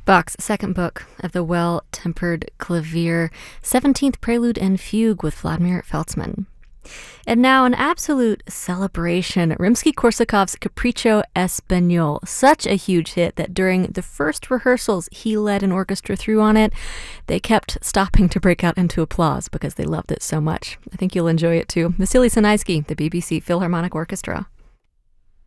Bach's second book of the Well-Tempered Clavier, 17th Prelude and Fugue with Vladimir Feltzman. And now an absolute celebration, Rimsky-Korsakov's Capriccio Espagnol, such a huge hit that during the first rehearsals he led an orchestra through on it, they kept stopping to break out into applause because they loved it so much. I think you'll enjoy it too. Vasily Sinaisky, the BBC Philharmonic Orchestra.